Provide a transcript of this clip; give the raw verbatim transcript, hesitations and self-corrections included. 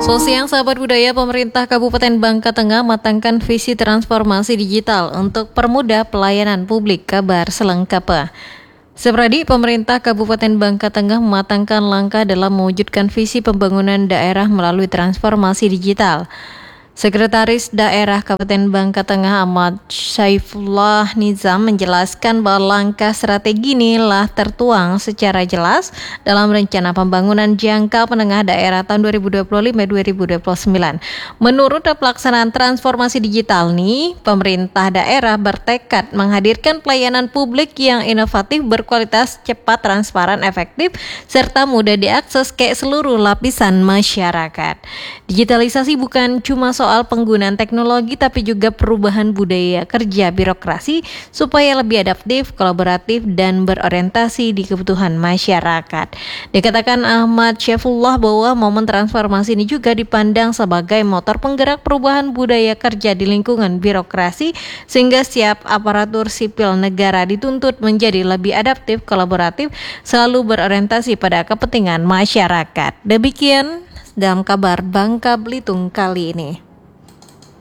So, siang sahabat budaya, pemerintah Kabupaten Bangka Tengah matangkan visi transformasi digital untuk permudah pelayanan publik. Kabar selengkapnya. Sepradi, pemerintah Kabupaten Bangka Tengah mematangkan langkah dalam mewujudkan visi pembangunan daerah melalui transformasi digital. Sekretaris Daerah Kabupaten Bangka Tengah Ahmad Saifullah Nizam menjelaskan bahwa langkah strategi inilah tertuang secara jelas dalam rencana pembangunan jangka menengah daerah tahun dua ribu dua puluh lima sampai dua ribu dua puluh sembilan. Menurut pelaksanaan transformasi digital nih, pemerintah daerah bertekad menghadirkan pelayanan publik yang inovatif, berkualitas, cepat, transparan, efektif, serta mudah diakses ke seluruh lapisan masyarakat. Digitalisasi bukan cuma soal penggunaan teknologi, tapi juga perubahan budaya kerja birokrasi supaya lebih adaptif, kolaboratif, dan berorientasi di kebutuhan masyarakat. Dikatakan Ahmad Saifullah bahwa momen transformasi ini juga dipandang sebagai motor penggerak perubahan budaya kerja di lingkungan birokrasi, sehingga setiap aparatur sipil negara dituntut menjadi lebih adaptif, kolaboratif, selalu berorientasi pada kepentingan masyarakat. Demikian dalam kabar Bangka Belitung kali ini.